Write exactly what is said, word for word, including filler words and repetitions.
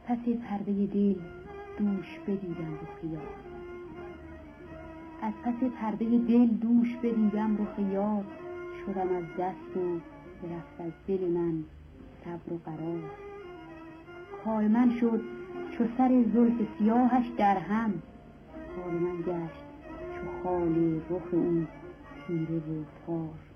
پس پرده دل دوش بدیدم رخ یار. از پس پرده دل دوش بدیدم رخ یار. شدم از دست و برفت از دل من صبر و قرار. حال من شد چو سر زلف سیاهش در هم. حال من گشت چو خال رخ او تیره و تار.